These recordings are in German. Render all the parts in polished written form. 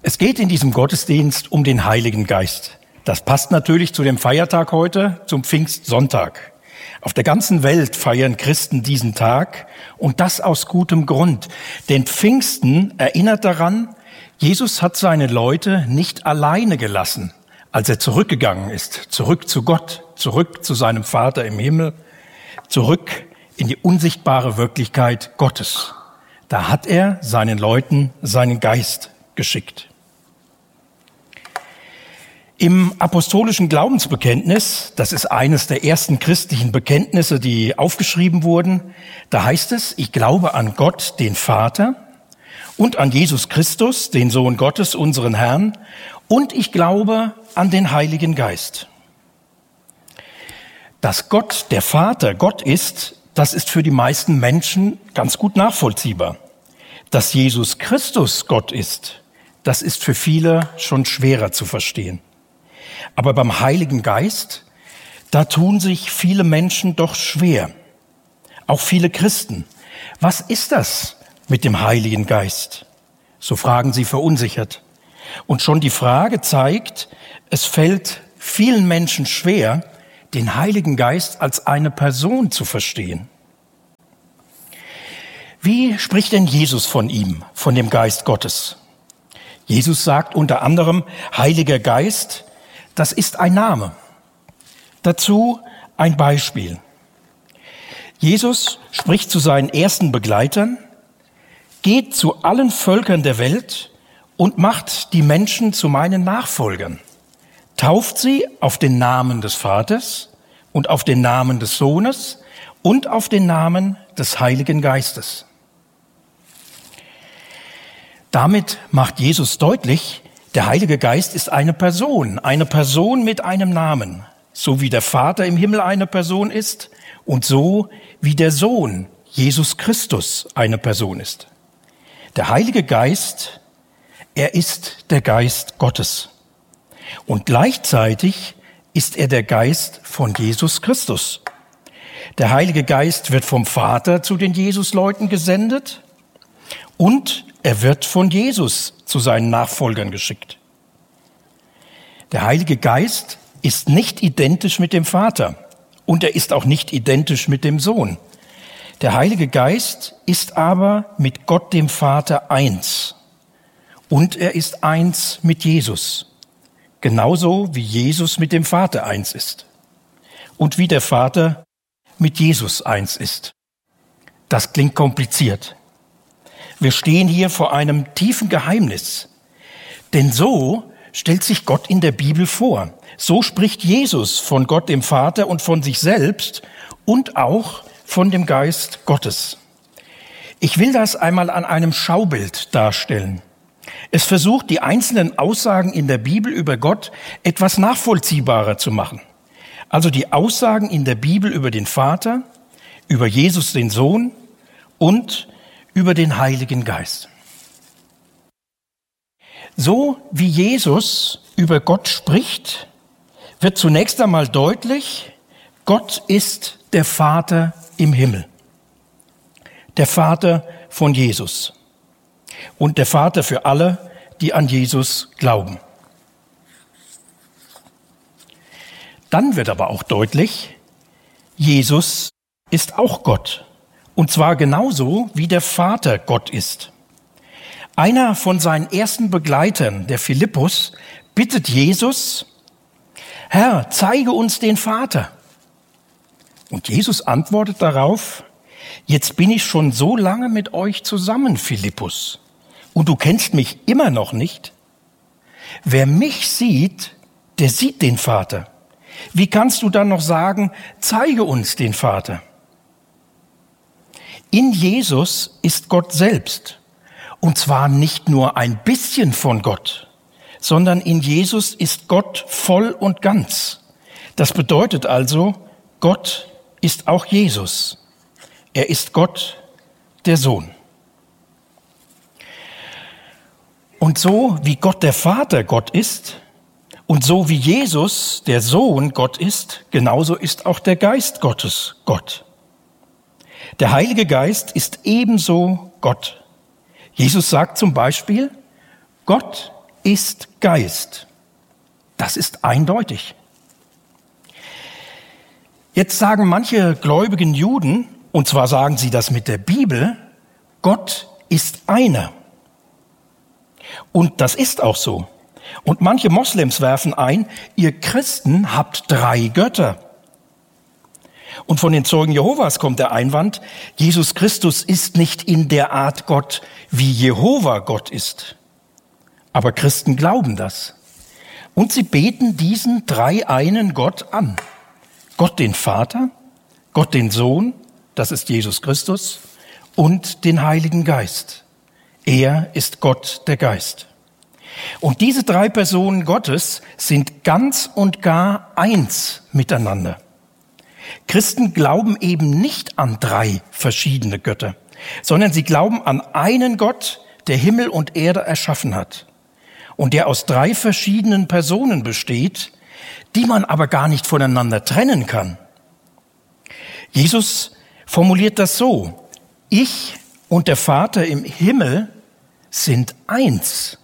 Es geht in diesem Gottesdienst um den Heiligen Geist. Das passt natürlich zu dem Feiertag heute, zum Pfingstsonntag. Auf der ganzen Welt feiern Christen diesen Tag und das aus gutem Grund. Denn Pfingsten erinnert daran, Jesus hat seine Leute nicht alleine gelassen, als er zurückgegangen ist, zurück zu Gott, zurück zu seinem Vater im Himmel, zurück in die unsichtbare Wirklichkeit Gottes. Da hat er seinen Leuten seinen Geist geschickt. Im apostolischen Glaubensbekenntnis, das ist eines der ersten christlichen Bekenntnisse, die aufgeschrieben wurden, da heißt es: Ich glaube an Gott, den Vater, und an Jesus Christus, den Sohn Gottes, unseren Herrn, und ich glaube an den Heiligen Geist. Dass Gott, der Vater, Gott ist, das ist für die meisten Menschen ganz gut nachvollziehbar. Dass Jesus Christus Gott ist, das ist für viele schon schwerer zu verstehen. Aber beim Heiligen Geist, da tun sich viele Menschen doch schwer. Auch viele Christen. Was ist das mit dem Heiligen Geist? So fragen sie verunsichert. Und schon die Frage zeigt, es fällt vielen Menschen schwer, den Heiligen Geist als eine Person zu verstehen. Wie spricht denn Jesus von ihm, von dem Geist Gottes? Jesus sagt unter anderem, Heiliger Geist, das ist ein Name. Dazu ein Beispiel. Jesus spricht zu seinen ersten Begleitern: Geht zu allen Völkern der Welt und macht die Menschen zu meinen Nachfolgern. Tauft sie auf den Namen des Vaters und auf den Namen des Sohnes und auf den Namen des Heiligen Geistes. Damit macht Jesus deutlich, der Heilige Geist ist eine Person mit einem Namen, so wie der Vater im Himmel eine Person ist und so wie der Sohn, Jesus Christus, eine Person ist. Der Heilige Geist, er ist der Geist Gottes. Und gleichzeitig ist er der Geist von Jesus Christus. Der Heilige Geist wird vom Vater zu den Jesusleuten gesendet und er wird von Jesus zu seinen Nachfolgern geschickt. Der Heilige Geist ist nicht identisch mit dem Vater und er ist auch nicht identisch mit dem Sohn. Der Heilige Geist ist aber mit Gott dem Vater eins und er ist eins mit Jesus, genauso wie Jesus mit dem Vater eins ist und wie der Vater mit Jesus eins ist. Das klingt kompliziert. Wir stehen hier vor einem tiefen Geheimnis, denn so stellt sich Gott in der Bibel vor. So spricht Jesus von Gott dem Vater und von sich selbst und auch von dem Geist Gottes. Ich will das einmal an einem Schaubild darstellen. Es versucht, die einzelnen Aussagen in der Bibel über Gott etwas nachvollziehbarer zu machen. Also die Aussagen in der Bibel über den Vater, über Jesus den Sohn und über den Heiligen Geist. So wie Jesus über Gott spricht, wird zunächst einmal deutlich, Gott ist der Vater im Himmel. Der Vater von Jesus. Und der Vater für alle, die an Jesus glauben. Dann wird aber auch deutlich, Jesus ist auch Gott. Und zwar genauso, wie der Vater Gott ist. Einer von seinen ersten Begleitern, der Philippus, bittet Jesus: Herr, zeige uns den Vater. Und Jesus antwortet darauf: Jetzt bin ich schon so lange mit euch zusammen, Philippus, und du kennst mich immer noch nicht. Wer mich sieht, der sieht den Vater. Wie kannst du dann noch sagen, zeige uns den Vater? In Jesus ist Gott selbst. Und zwar nicht nur ein bisschen von Gott, sondern in Jesus ist Gott voll und ganz. Das bedeutet also, Gott ist auch Jesus. Er ist Gott, der Sohn. Und so wie Gott der Vater Gott ist und so wie Jesus der Sohn Gott ist, genauso ist auch der Geist Gottes Gott. Der Heilige Geist ist ebenso Gott. Jesus sagt zum Beispiel, Gott ist Geist. Das ist eindeutig. Jetzt sagen manche gläubigen Juden, und zwar sagen sie das mit der Bibel, Gott ist einer. Und das ist auch so. Und manche Moslems werfen ein, ihr Christen habt 3 Götter. Und von den Zeugen Jehovas kommt der Einwand, Jesus Christus ist nicht in der Art Gott, wie Jehova Gott ist. Aber Christen glauben das. Und sie beten diesen dreieinen Gott an. Gott den Vater, Gott den Sohn, das ist Jesus Christus, und den Heiligen Geist. Er ist Gott der Geist. Und diese 3 Personen Gottes sind ganz und gar eins miteinander. Christen glauben eben nicht an 3 verschiedene Götter, sondern sie glauben an einen Gott, der Himmel und Erde erschaffen hat und der aus 3 verschiedenen Personen besteht, die man aber gar nicht voneinander trennen kann. Jesus formuliert das so: Ich und der Vater im Himmel sind eins.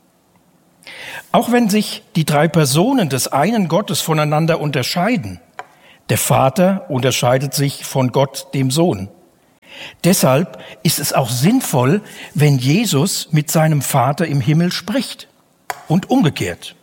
Auch wenn sich die 3 Personen des einen Gottes voneinander unterscheiden, der Vater unterscheidet sich von Gott, dem Sohn. Deshalb ist es auch sinnvoll, wenn Jesus mit seinem Vater im Himmel spricht und umgekehrt.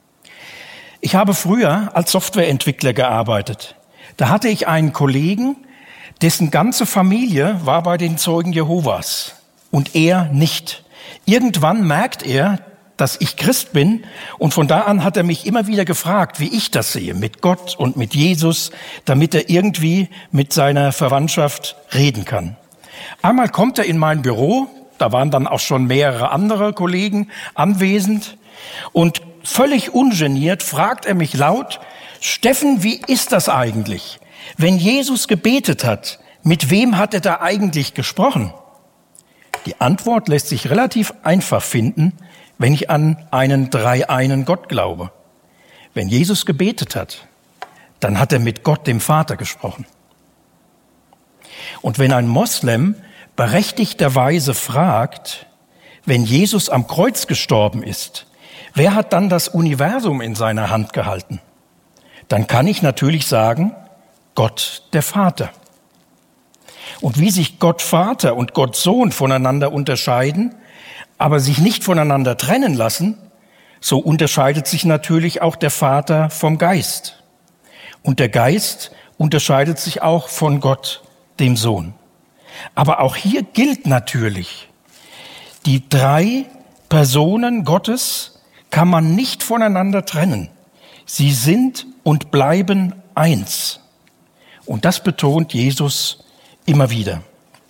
Ich habe früher als Softwareentwickler gearbeitet. Da hatte ich einen Kollegen, dessen ganze Familie war bei den Zeugen Jehovas und er nicht. Irgendwann merkt er, dass ich Christ bin, und von da an hat er mich immer wieder gefragt, wie ich das sehe, mit Gott und mit Jesus, damit er irgendwie mit seiner Verwandtschaft reden kann. Einmal kommt er in mein Büro, da waren dann auch schon mehrere andere Kollegen anwesend, und völlig ungeniert fragt er mich laut: Steffen, wie ist das eigentlich? Wenn Jesus gebetet hat, mit wem hat er da eigentlich gesprochen? Die Antwort lässt sich relativ einfach finden, wenn ich an einen dreieinen Gott glaube. Wenn Jesus gebetet hat, dann hat er mit Gott, dem Vater, gesprochen. Und wenn ein Moslem berechtigterweise fragt, wenn Jesus am Kreuz gestorben ist, wer hat dann das Universum in seiner Hand gehalten? Dann kann ich natürlich sagen, Gott, der Vater. Und wie sich Gott Vater und Gott Sohn voneinander unterscheiden, aber sich nicht voneinander trennen lassen, so unterscheidet sich natürlich auch der Vater vom Geist. Und der Geist unterscheidet sich auch von Gott, dem Sohn. Aber auch hier gilt natürlich, die 3 Personen Gottes kann man nicht voneinander trennen. Sie sind und bleiben eins. Und das betont Jesus immer wieder.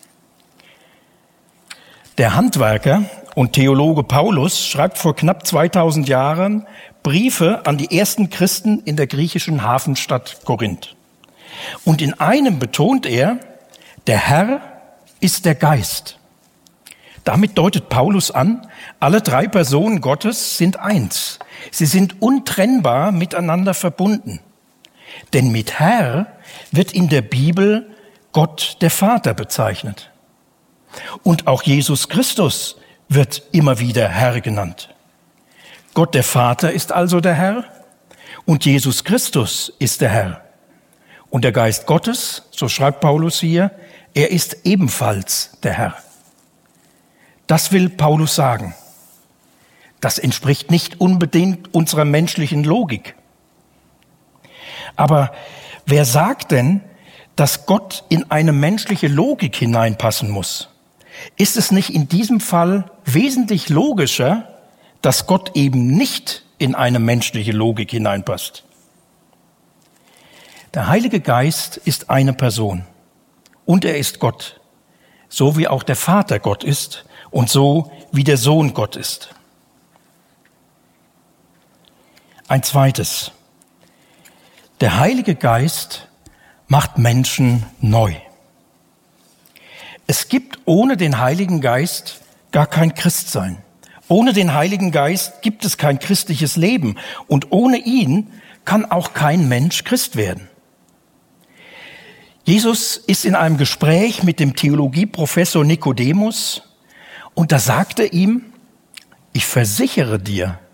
Der Handwerker und Theologe Paulus schreibt vor knapp 2000 Jahren Briefe an die ersten Christen in der griechischen Hafenstadt Korinth. Und in einem betont er, der Herr ist der Geist. Damit deutet Paulus an, alle 3 Personen Gottes sind eins. Sie sind untrennbar miteinander verbunden. Denn mit Herr wird in der Bibel Gott der Vater bezeichnet. Und auch Jesus Christus wird immer wieder Herr genannt. Gott der Vater ist also der Herr und Jesus Christus ist der Herr. Und der Geist Gottes, so schreibt Paulus hier, er ist ebenfalls der Herr. Das will Paulus sagen. Das entspricht nicht unbedingt unserer menschlichen Logik. Aber wer sagt denn, dass Gott in eine menschliche Logik hineinpassen muss? Ist es nicht in diesem Fall wesentlich logischer, dass Gott eben nicht in eine menschliche Logik hineinpasst? Der Heilige Geist ist eine Person und er ist Gott, so wie auch der Vater Gott ist und so wie der Sohn Gott ist. Ein zweites: Der Heilige Geist macht Menschen neu. Es gibt ohne den Heiligen Geist gar kein Christsein. Ohne den Heiligen Geist gibt es kein christliches Leben und ohne ihn kann auch kein Mensch Christ werden. Jesus ist in einem Gespräch mit dem Theologieprofessor Nikodemus und da sagt er ihm: Ich versichere dir,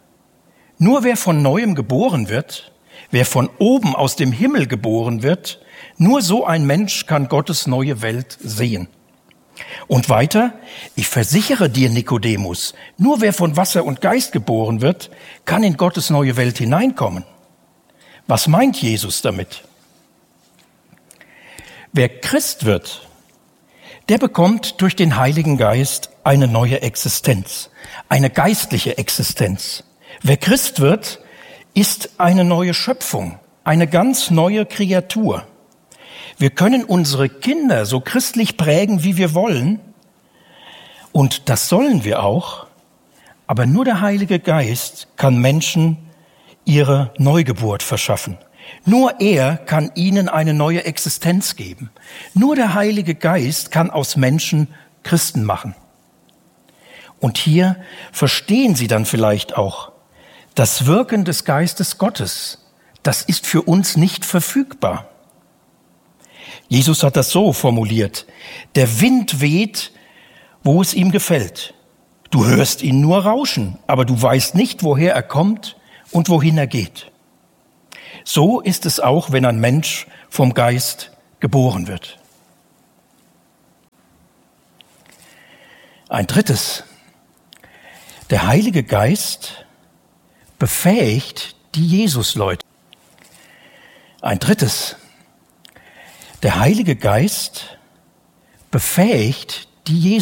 Nur wer von Neuem geboren wird, wer von oben aus dem Himmel geboren wird, nur so ein Mensch kann Gottes neue Welt sehen. Und weiter, ich versichere dir, Nikodemus, nur wer von Wasser und Geist geboren wird, kann in Gottes neue Welt hineinkommen. Was meint Jesus damit? Wer Christ wird, der bekommt durch den Heiligen Geist eine neue Existenz, eine geistliche Existenz. Wer Christ wird, ist eine neue Schöpfung, eine ganz neue Kreatur. Wir können unsere Kinder so christlich prägen, wie wir wollen, und das sollen wir auch, aber nur der Heilige Geist kann Menschen ihre Neugeburt verschaffen. Nur er kann ihnen eine neue Existenz geben. Nur der Heilige Geist kann aus Menschen Christen machen. Und hier verstehen Sie dann vielleicht auch, das Wirken des Geistes Gottes, das ist für uns nicht verfügbar. Jesus hat das so formuliert: Der Wind weht, wo es ihm gefällt. Du hörst ihn nur rauschen, aber du weißt nicht, woher er kommt und wohin er geht. So ist es auch, wenn ein Mensch vom Geist geboren wird. Ein drittes: Der Heilige Geist befähigt die Jesusleute. Ein drittes: Der Heilige Geist befähigt die